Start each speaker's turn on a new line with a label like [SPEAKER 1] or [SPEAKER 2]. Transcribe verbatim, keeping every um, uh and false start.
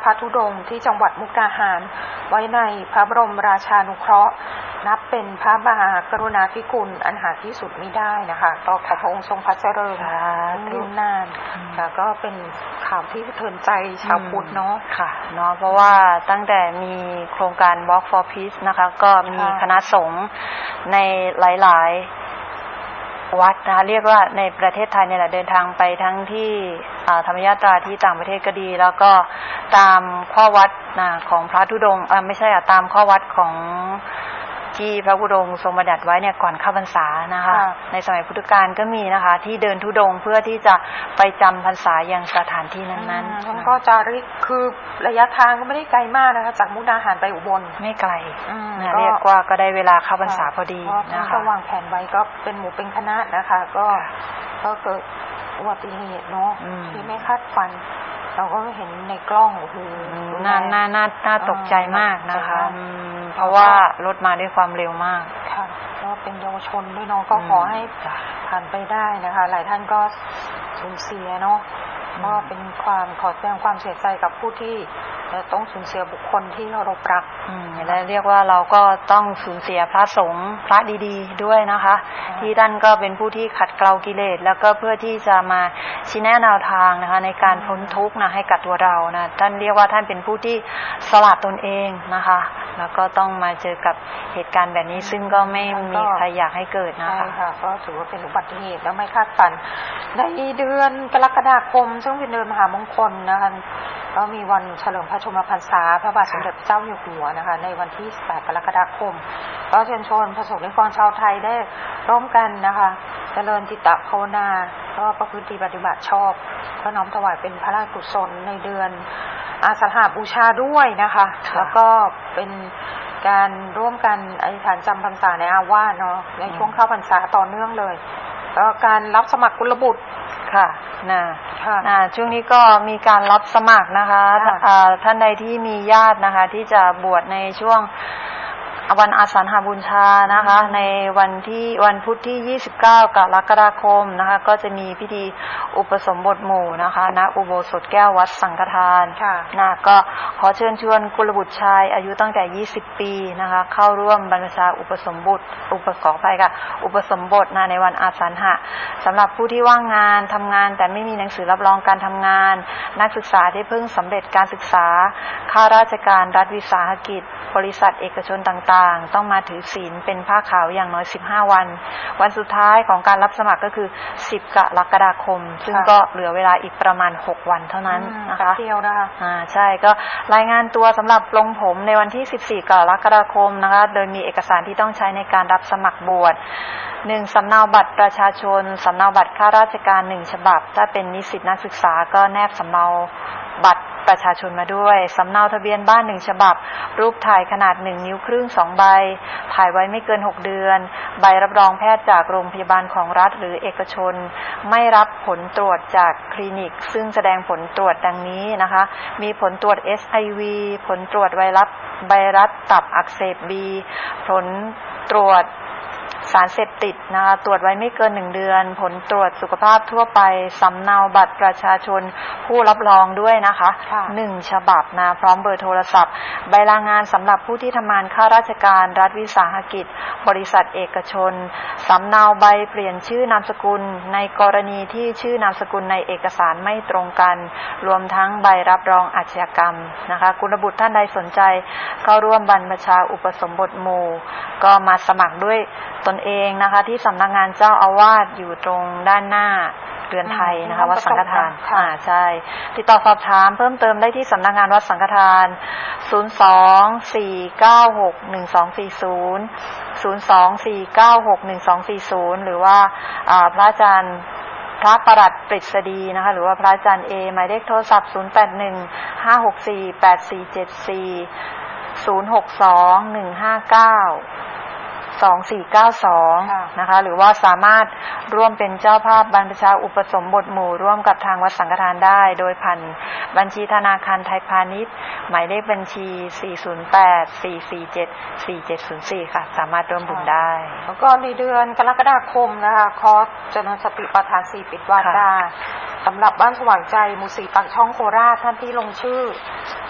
[SPEAKER 1] พระธุดงค์ที่จังหวัดมุกดาหารไว้ในพระบรมราชานุเคราะห์นับเป็นพระมหากรุณาธิคุณอันหาที่สุดมิได้นะคะต่อขอพระองค์ทรงพระเจริญรุ่นนานแล้วก็เป็นข่าวที่สะเทือนใจชาวพุทธเนาะ
[SPEAKER 2] ค่ะเนาะเพราะว่าตั้งแต่มีโครงการ Walk for Peace นะคะก็มีคณะสงฆ์ในหลายๆวัดนะคะเรียกว่าในประเทศไทยเนี่ยแหละเดินทางไปทั้งที่ธรรมยาตราที่ต่างประเทศก็ดีแล้วก็ตามข้อวัดของพระธุดงค์ไม่ใช่อะตามข้อวัดของที่พระธุดงค์ทรงบัญญัติไว้เนี่ยก่อนเข้าพรรษานะคะในสมัยพุทธกาลก็มีนะคะที่เดินธุดงค์เพื่อที่จะไปจำพรรษาอย่างสถานที่นั้นๆ
[SPEAKER 1] แล้วก็จาริกคือระยะทางก็ไม่ได้ไกลมากนะคะจากมุกดาหารไปอุบล
[SPEAKER 2] ไม่ไกลเรียกว่าก็ได้เวลาเข้าพรรษาพอดี
[SPEAKER 1] นะคะวางแผนไว้ก็เป็นหมู่เป็นคณะนะคะก็ก็เกิดอุบัติเหตุเนาะที่ไม่คาดฝันเราก็เห็นในกล้องคือ
[SPEAKER 2] น่าน่าน่าน่าตกใจมากนะคะเพราะว่ารถมาด้วยความเร็วมาก
[SPEAKER 1] ค่ะก็เป็นเยาวชนด้วยเนาะก็ขอให้ผ่านไปได้นะคะหลายท่านก็สูญเสียเนาะก็เป็นความขอแสดงความเสียใจกับผู้ที่ต้องสูญเสียบุคคลที่เคารพรัก
[SPEAKER 2] และเรียกว่าเราก็ต้องสูญเสียพระสงฆ์พระดีๆด้วยนะคะที่ท่านก็เป็นผู้ที่ขัดเกลากิเลสแล้วก็เพื่อที่จะมาชี้แนะแนวทางนะคะในการพ้นทุกข์นะให้กับตัวเรานะท่านเรียกว่าท่านเป็นผู้ที่สละตนเองนะคะแล้วก็ต้องมาเจอกับเหตุการณ์แบบนี้ซึ่งก็ไม่มีใครอยากให้เกิดนะคะ
[SPEAKER 1] ใช่ค่ะก็ถือว่าเป็นอุบัติเหตุแล้วไม่คาดฝันในเดือนกรกฎาคมซึ่งเป็นเดือนมหามงคลนะคะก็มีวันเฉลิมพระชนมพรรษาพระบาทสมเด็จเจ้าอยู่หัวนะคะในวันที่สิบแปดกรกฎาคมก็เชิญชวนพระสงฆ์นิกรชาวไทยได้ร่วมกันนะคะเจริญจิตตภาวนาก็ประพฤติปฏิบัติชอบก็น้อมถวายเป็นพระราชกุศลในเดือนอาสาฬหบูชาด้วยนะคะแล้วก็เป็นการร่วมกันอธิษฐานจำพรรษาในอาวาสเนาะในช่วงเข้าพรรษาต่อเนื่องเลยแล้วการรับสมัครกุลบุตร
[SPEAKER 2] ค่ะนะนะช่วงนี้ก็มีการรับสมัครนะคะท่านใดที่มีญาตินะคะที่จะบวชในช่วงวันอาสาฬหบูชานะคะในวันที่วันพุธที่ยี่สิบเก้ากรกฎาคมนะคะก็จะมีพิธีอุปสมบทหมู่นะคะณอุโบสถแก้ววัดสังฆทานนะก็ขอเชิญชวนกุลบุตรชายอายุตั้งแต่ยี่สิบปีนะคะเข้าร่วมบรรพชาอุปสมบทอุปขอภัยค่ะอุปสมบทนะในวันอาสาฬหะสำหรับผู้ที่ว่างงานทำงานแต่ไม่มีหนังสือรับรองการทำงานนักศึกษาที่เพิ่งสำเร็จการศึกษาข้าราชการรัฐวิสาหกิจบริษัทเอกชนต่างๆต้องมาถือศีลเป็นผ้าขาวอย่างน้อยสิบห้าวันวันสุดท้ายของการรับสมัครก็คือสิบกรกฎาคมซึ่งก็เหลือเวลาอีกประมาณหกวันเท่านั้นนะคะ
[SPEAKER 1] เที่ยวนะคะ
[SPEAKER 2] อ่าใช่ก็รายงานตัวสำหรับปลงผมในวันที่สิบสี่กรกฎาคมนะคะโดยมีเอกสารที่ต้องใช้ในการรับสมัครบวชหนึ่งสำเนาบัตรประชาชนสำเนาบัตรข้าราชการหนึ่งฉบับถ้าเป็นนิสิตนักศึกษาก็แนบสำเนาบัตรประชาชนมาด้วยสำเนาทะเบียนบ้านหนึ่งฉบับรูปถ่ายขนาดหนึ่งนิ้วครึ่งสองใบถ่ายไว้ไม่เกินหกเดือนใบรับรองแพทย์จากโรงพยาบาลของรัฐหรือเอกชนไม่รับผลตรวจจากคลินิกซึ่งแสดงผลตรวจดังนี้นะคะมีผลตรวจ เอช ไอ วี ผลตรวจไวรัสไวรัสตับอักเสบ B ผลตรวจสารเสพติดนะคะตรวจไว้ไม่เกินหนึ่งเดือนผลตรวจสุขภาพทั่วไปสำเนาบัตรประชาชนผู้รับรองด้วยนะคะหนึ่งฉบับนะพร้อมเบอร์โทรศัพท์ใบลางานสำหรับผู้ที่ทำงานข้าราชการรัฐวิสาหกิจบริษัทเอกชนสำเนาใบเปลี่ยนชื่อนามสกุลในกรณีที่ชื่อนามสกุลในเอกสารไม่ตรงกันรวมทั้งใบรับรองอาชญากรรมนะคะกุลบุตรท่านใดสนใจเข้าร่วมบรรพชาอุปสมบทหมู่ก็มาสมัครด้วยตนเองนะคะที่สำนักงานเจ้าอาวาสอยู่ตรงด้านหน้าเรือนไทยนะคะวัดสังฆทานอ่าใช่ติดต่อสอบถามเพิ่มเติมได้ที่สำนักงานวัดสังฆทานศูนย์ สอง สี่ เก้า หก หนึ่ง สอง สี่ ศูนย์ ศูนย์ สอง สี่ เก้า หก หนึ่ง สอง สี่ ศูนย์หรือว่าอ่าพระอาจารย์พระประหลัดปริศดีนะคะหรือว่าพระอาจารย์เอหมายเลขโทรศัพท์ศูนย์ แปด หนึ่ง ห้า หก สี่ แปด สี่ เจ็ด สี่ ศูนย์ หก สอง หนึ่ง ห้า เก้าสอง สี่ เก้า สองนะคะหรือว่าสามารถร่วมเป็นเจ้าภาพบรรพชาอุปสมบทหมู่ร่วมกับทางวัดสังฆทานได้โดยผ่านบัญชีธนาคารไทยพาณิชย์หมายเลขบัญชี สี่ ศูนย์ แปด สี่ สี่ เจ็ด สี่ เจ็ด ศูนย์ สี่ ค่ะสามารถร่วมบุญได้
[SPEAKER 1] แล้วก็ในเดือนกรกฎาคมนะคะคอร์สเจริญสติปัฏฐานสี่ปิดวาจาสำหรับบ้านสว่างใจหมู่สี่ปากช่องโคราชท่านที่ลงชื่อ